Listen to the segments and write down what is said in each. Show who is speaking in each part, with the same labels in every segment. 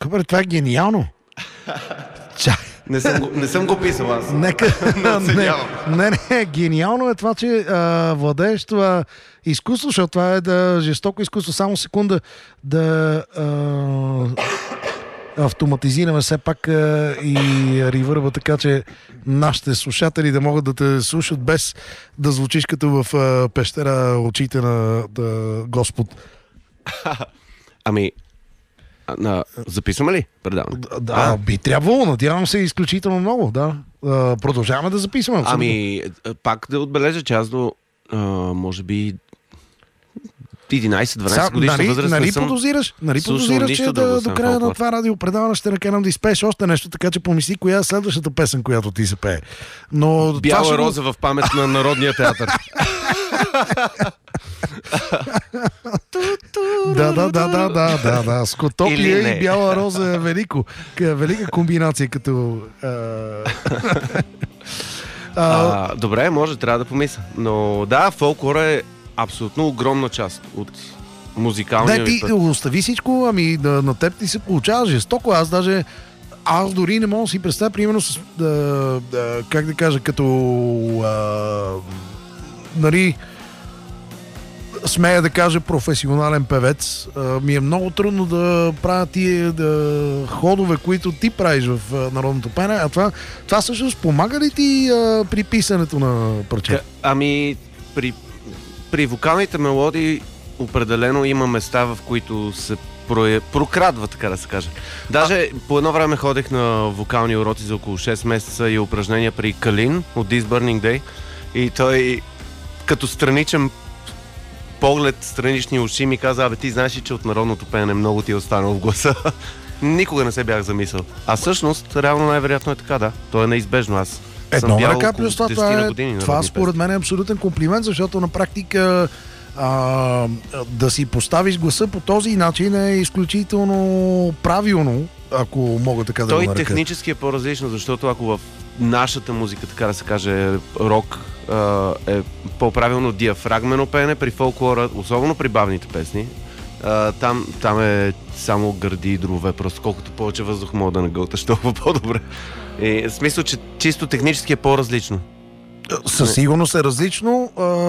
Speaker 1: Добре, това е гениално.
Speaker 2: Не съм го писал аз.
Speaker 1: Не, гениално е това, че владееш това изкуство, защото това е жестоко изкуство. Само секунда да автоматизираме все пак и ревърба, така че нашите слушатели да могат да те слушат без да звучиш като в пещера очите на Господ.
Speaker 2: Ами, записваме ли предаване?
Speaker 1: Да, би трябвало, надявам се изключително много, да. Продължаваме да записваме.
Speaker 2: Ами, пак да отбележа, че аз до може би 11-12 годишна възраст
Speaker 1: нали
Speaker 2: не съм
Speaker 1: подозираш, че до края на това радиопредаване ще накарам да изпееш още нещо, така че помисли коя е следващата песен, която ти се пее. Но
Speaker 2: Бяла роза в памет на Народния театър.
Speaker 1: Да. Скотопия и бяла роза е велика комбинация като...
Speaker 2: Добре, може, трябва да помисля. Но да, фолклора е абсолютно огромна част от музикалния
Speaker 1: ми път. Остави всичко, ами на теб ти се получава жестоко. Аз дори не мога да си представя, примерно, как да кажа, като нали, смея да кажа професионален певец, ми е много трудно да правя тия ходове, които ти правиш в народното пеене, а това всъщност помага ли ти при писането на парчета?
Speaker 2: Ами, при вокалните мелодии определено има места, в които се прокрадва, така да се каже. Даже по едно време ходех на вокални уроци за около 6 месеца и упражнения при Калин от This Burning Day и той като страничен поглед, странични уши ми каза: ти знаеш ли, че от народното пеене много ти е останало в гласа? Никога не се бях замислял. А всъщност, реално най-вероятно е така, да. То е неизбежно. Аз
Speaker 1: едно на ръка, плюс това според мен е абсолютен комплимент, защото на практика да си поставиш гласа по този начин е изключително правилно, ако мога така да го нарека.
Speaker 2: Той технически е по-различно, защото ако в нашата музика, така да се каже, рок, е по-правилно диафрагмено пеене, при фолклора, особено при бавните песни, там е само гърди и дрове, просто колкото повече въздух мога да нагълташ, толкова по-добре. В смисъл, че чисто технически е по-различно.
Speaker 1: Със сигурност е различно.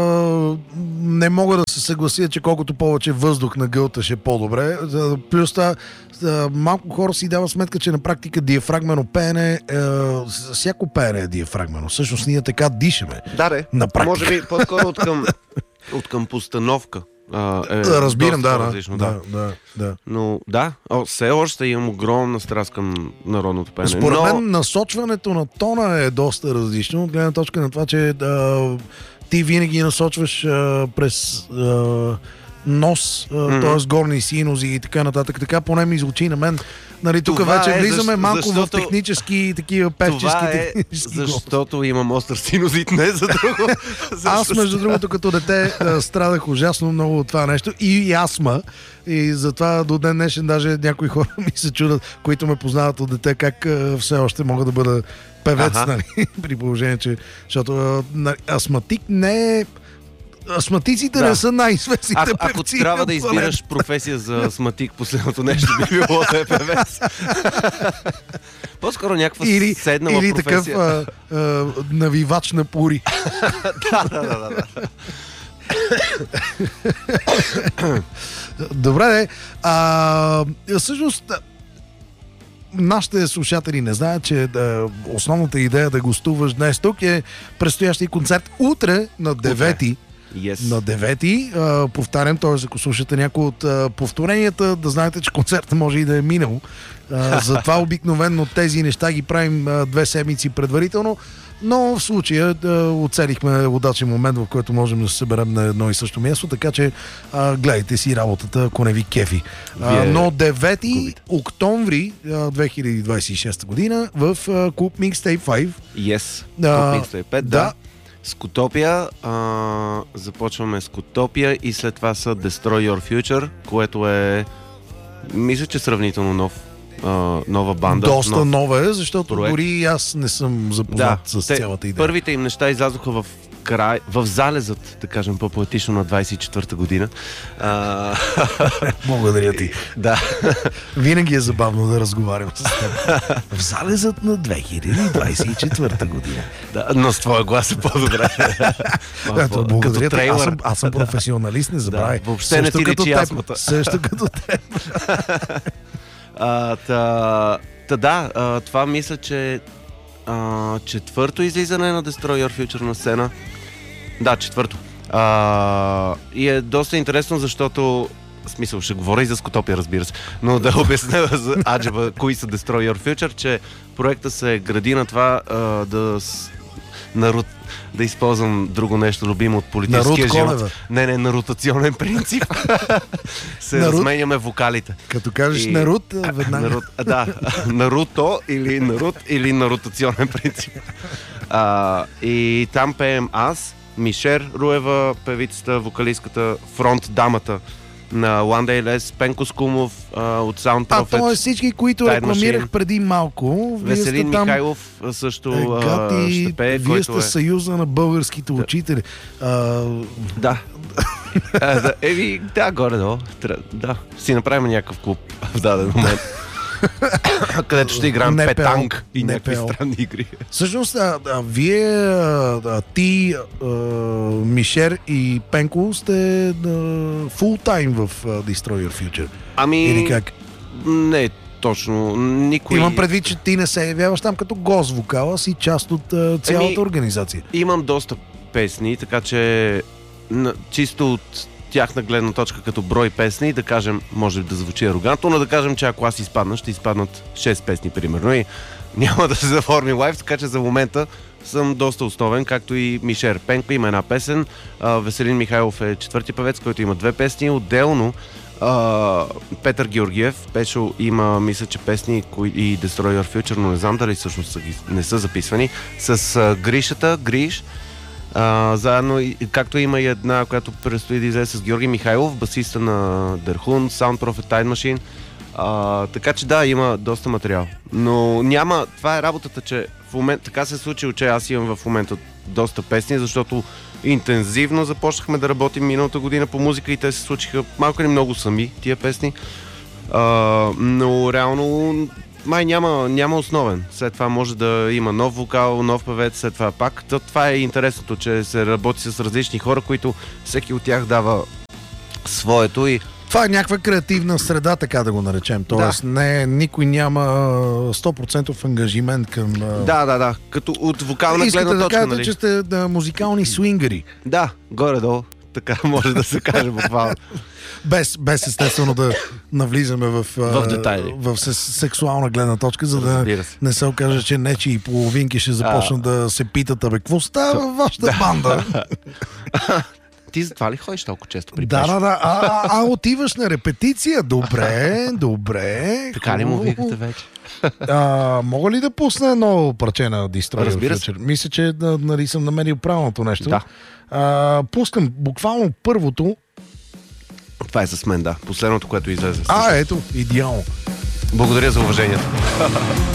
Speaker 1: Не мога да се съглася, че колкото повече въздух нагълташ е по-добре. Плюс това, малко хора си дават сметка, че на практика диафрагмено пеене, всяко пеене е диафрагмено. Всъщност ние така дишаме.
Speaker 2: Да, може би по-скоро от към постановка.
Speaker 1: Разбирам, да.
Speaker 2: Но да, все още имам огромна страст към народното пеене.
Speaker 1: Според мен насочването на тона е доста различно, от гледна точка на това, че ти винаги насочваш през нос, т.е. горни синузи и така нататък. Така поне ми звучи на мен. Нали, тук вече влизаме малко в технически такива певчески.
Speaker 2: Защото имам остър синузит, не за друго.
Speaker 1: Аз, между другото, като дете страдах ужасно много от това нещо и астма. И затова до ден днешен даже някои хора ми се чудат, които ме познават от дете, как все още мога да бъда певец, нали, при положение, че защото астматик не е... Астматиците не са най-известните певци.
Speaker 2: Ако трябва да избираш професия за астматик, последното нещо би било да е певец. По-скоро някаква седнала професия.
Speaker 1: Или такъв навивач на пури.
Speaker 2: Да.
Speaker 1: Добре, всъщност нашите слушатели не знаят, че основната идея да гостуваш днес тук е предстоящия концерт утре на 9-ти.
Speaker 2: Yes.
Speaker 1: На 9-ти, повтарям, т.е. ако слушате някои от повторенията, да знаете, че концертът може и да е минал. Затова обикновено тези неща ги правим 2 седмици предварително, но в случая оцелихме удачен момент, в който можем да се съберем на едно и също място, така че гледайте си работата, ако не ви кефи. Но 9 октомври 2026 година в клуб Mixtape 5.
Speaker 2: Yes, клуб Mixtape 5, да. Скутопия, започваме Скутопия и след това са Destroy Your Future, което е, мисля, че сравнително нова банда.
Speaker 1: Доста нова е, защото проект. Дори аз не съм запознат с цялата идея.
Speaker 2: Първите им неща излязоха в в залезът, да кажем по-поетично, на 24-та година.
Speaker 1: Благодаря ти.
Speaker 2: Да.
Speaker 1: Винаги е забавно да разговарям с теб. В залезът на 2024 година.
Speaker 2: Да, но с твоя глас е по-добре.
Speaker 1: Благодаря ти. Аз съм професионалист, не забравяй.
Speaker 2: Да, въобще не ти речи язмата.
Speaker 1: Също като теб.
Speaker 2: Това мисля, че четвърто излизане на Destroy Your Future на сцена. Да, четвърто. И е доста интересно, защото в смисъл, ще говоря и за Скотопия, разбира се, но да обясня за аджеба кои са Destroy Your Future, че проекта се гради на това да използвам друго нещо любимо от политическия живот. Не, на ротационен принцип. Разменяме вокалите.
Speaker 1: Като кажеш Нарут, веднага.
Speaker 2: Наруто или на ротационен принцип. И там пеем аз, Мишер Руева, певицата, вокалистката, фронт дамата на One Day Less, Пенко Скумов от Sound Prophet.
Speaker 1: Това е всички, които рекламирах преди малко.
Speaker 2: Веселин Михайлов също ще пее.
Speaker 1: Вие сте съюза на българските учители.
Speaker 2: Да. Горе-долу. Да, си направим някакъв клуб в даден момент. Където ще играем петанг и някакви странни игри.
Speaker 1: Всъщност, вие, ти, Мишер и Пенко сте фултайм в Destroy Your Future. Или как?
Speaker 2: Не, точно. Никой...
Speaker 1: Имам предвид, че ти не се явяваш там като гост вокала, си част от цялата организация.
Speaker 2: Имам доста песни, така че чисто от тяхна гледна точка като брой песни, да кажем, може да звучи арогантно, но да кажем, че ако аз изпадна, ще изпаднат 6 песни, примерно, и няма да се заформи лайв, така че за момента съм доста основен, както и Мишер. Пенко има една песен, Веселин Михайлов е четвърти певец, който има 2 песни, отделно Петър Георгиев, Пешо има, мисля, че песни и Destroy Your Future, но не знам дали всъщност не са записвани, с Гришата, Гриш, заедно, както има и една, която предстои да излезе с Георги Михайлов, басиста на Дърхун, Sound Prophet, Time Machine. Така че да, има доста материал. Но няма, това е работата, че в момент, така се случило, че аз имам в момента доста песни, защото интензивно започнахме да работим миналата година по музика и те се случиха малко или много сами, тия песни. Но реално май няма основен. След това може да има нов вокал, нов певец, след това пак. Това е интересното, че се работи с различни хора, които всеки от тях дава своето и...
Speaker 1: Това е някаква креативна среда, така да го наречем. Тоест, никой няма 100% ангажимент към...
Speaker 2: Да. Като от вокална гледна точка,
Speaker 1: да кажете, че сте музикални свингъри.
Speaker 2: Да, горе-долу. Така може да се каже буквално.
Speaker 1: Без естествено да навлизаме в
Speaker 2: детайли.
Speaker 1: В сексуална гледна точка, за да не се окаже, че нечии половинки ще започнат да се питат, какво става във вашата банда?
Speaker 2: Ти затова ли ходиш толкова често при
Speaker 1: Пешо? Да. Отиваш на репетиция? Добре.
Speaker 2: Така ли му викате вече?
Speaker 1: Мога ли да пусна едно парче на Destroy Your Future? Мисля, че съм намерил правилното нещо.
Speaker 2: Да.
Speaker 1: Пускам буквално първото.
Speaker 2: Това е с мен, да. Последното, което излезе.
Speaker 1: Ето, идеално.
Speaker 2: Благодаря за уважението.